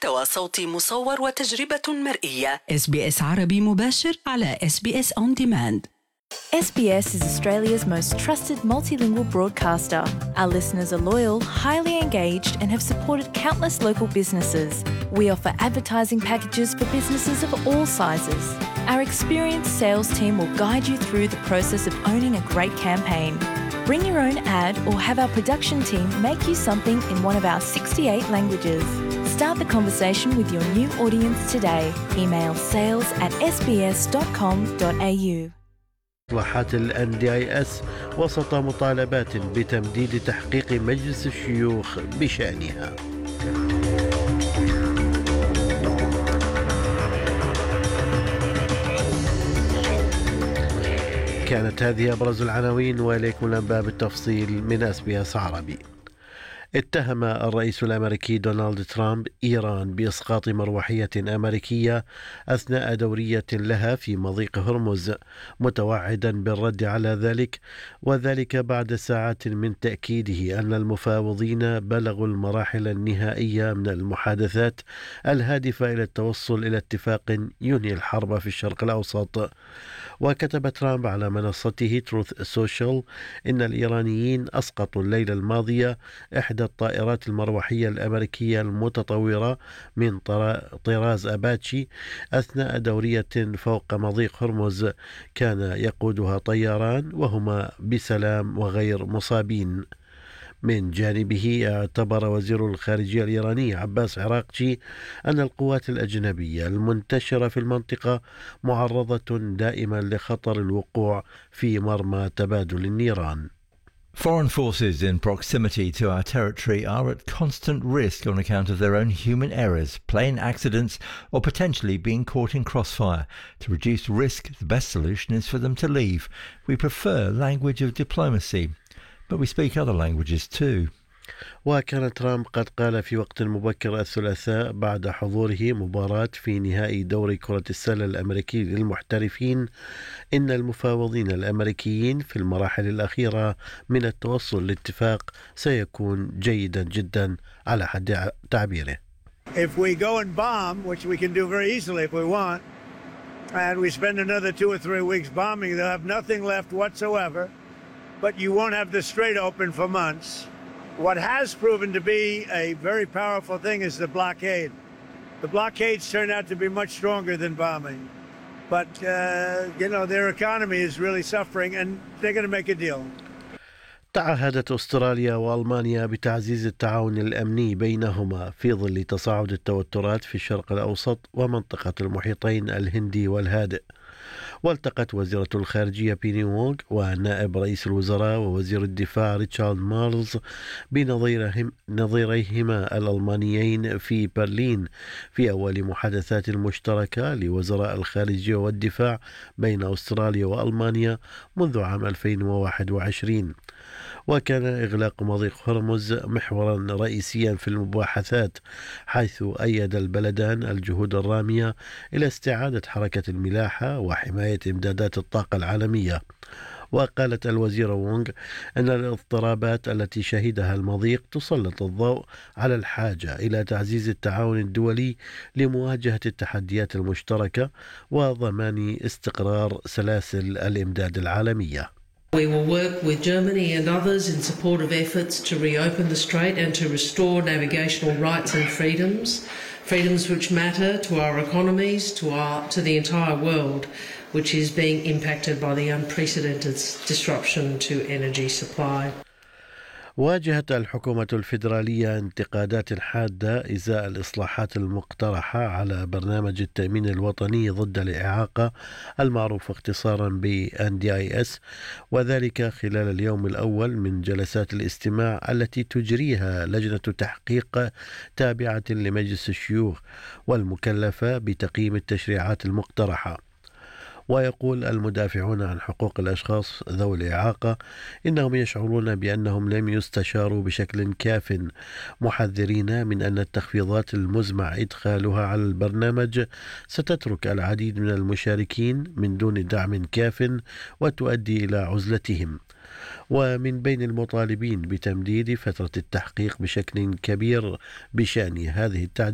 محتوى صوتي مصور وتجربة مرئية. SBS عربي مباشر على SBS On Demand. SBS is Australia's most trusted multilingual broadcaster. Our listeners are loyal, highly engaged, and have supported countless local businesses. We offer advertising packages for businesses of all sizes. Our experienced sales team will guide you through the process of owning a great campaign. Bring your own ad or have our production team make you something in one of our 68 languages. Start the conversation with your new audience today. Email sales@sbs.com.au. إصلاحات ال NDIS وسط مطالبات بتمديد تحقيق مجلس الشيوخ بشأنها. كانت هذه أبرز العناوين، وإليكم الأنباء بالتفصيل من SBS عربي. اتهم الرئيس الأمريكي دونالد ترامب إيران بإسقاط مروحية أمريكية أثناء دورية لها في مضيق هرمز، متوعدا بالرد على ذلك، وذلك بعد ساعات من تأكيده أن المفاوضين بلغوا المراحل النهائية من المحادثات الهادفة إلى التوصل إلى اتفاق ينهي الحرب في الشرق الأوسط. وكتب ترامب على منصته تروث سوشيال إن الإيرانيين أسقطوا الليلة الماضية إحدى الطائرات المروحية الأمريكية المتطورة من طراز أباتشي أثناء دورية فوق مضيق هرمز كان يقودها طيران، وهما بسلام وغير مصابين. من جانبه اعتبر وزير الخارجية الإيراني عباس عراقچي أن القوات الأجنبية المنتشرة في المنطقة معرضة دائما لخطر الوقوع في مرمى تبادل النيران. Foreign forces in proximity to our territory are at constant risk on account of their own human errors, plane accidents, or potentially being caught in crossfire. To reduce risk, the best solution is for them to leave. We prefer language of diplomacy, but we speak other languages too. وكان ترامب قد قال في وقت مبكر الثلاثاء بعد حضوره مباراة في نهائي دوري كرة السلة الأمريكي للمحترفين إن المفاوضين الأمريكيين في المراحل الأخيرة من التوصل لاتفاق سيكون جيدا جدا على حد تعبيره. If we go and bomb, which we can do very easily if we want, and we spend another 2 or 3 weeks bombing, they'll have nothing left whatsoever, but you won't have the strait open for months. What has proven to be a very powerful thing is the blockade. The blockades turn out to be much stronger than bombing. But, their economy is really suffering, and they're going to make a deal. تعهدت أستراليا وألمانيا بتعزيز التعاون الأمني بينهما في ظل تصاعد التوترات في الشرق الأوسط ومنطقة المحيطين الهندي والهادئ. والتقت وزيرة الخارجية بيني وونغ ونائب رئيس الوزراء ووزير الدفاع ريتشارد مارلز بنظيريهما الألمانيين في برلين في أول محادثات مشتركة لوزراء الخارجية والدفاع بين أستراليا وألمانيا منذ عام 2021. وكان إغلاق مضيق هرمز محورا رئيسيا في المباحثات، حيث أيد البلدان الجهود الرامية إلى استعادة حركة الملاحة وحماية إمدادات الطاقة العالمية. وقالت الوزيرة وونغ أن الاضطرابات التي شهدها المضيق تسلط الضوء على الحاجة إلى تعزيز التعاون الدولي لمواجهة التحديات المشتركة وضمان استقرار سلاسل الإمداد العالمية. We will work with Germany and others in support of efforts to reopen the strait and to restore navigational rights and freedoms which matter to our economies, to the entire world, which is being impacted by the unprecedented disruption to energy supply. واجهت الحكومة الفيدرالية انتقادات حادة إزاء الإصلاحات المقترحة على برنامج التأمين الوطني ضد الإعاقة المعروف اختصارا ب NDIS، وذلك خلال اليوم الأول من جلسات الاستماع التي تجريها لجنة تحقيق تابعة لمجلس الشيوخ والمكلفة بتقييم التشريعات المقترحة. ويقول المدافعون عن حقوق الأشخاص ذوي الإعاقة إنهم يشعرون بأنهم لم يستشاروا بشكل كاف، محذرين من أن التخفيضات المزمع إدخالها على البرنامج ستترك العديد من المشاركين من دون دعم كاف وتؤدي إلى عزلتهم. ومن بين المطالبين بتمديد فترة التحقيق بشكل كبير بشأن هذه التعديلات